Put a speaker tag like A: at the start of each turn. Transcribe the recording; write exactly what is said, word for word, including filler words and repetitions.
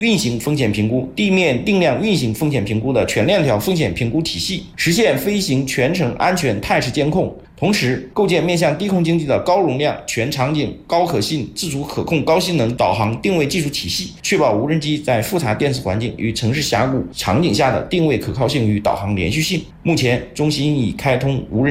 A: 运行风险评估、地面定量运行风险评估的全链条风险评估体系，实现飞行全程安全态势监控。同时，构建面向低空经济的高容量、全场景、高可信、自主可控、高性能导航定位技术体系，确保无人机在复杂电磁环境与城市峡谷场景下的定位可靠性与导航连续性。目前，中心已开通无人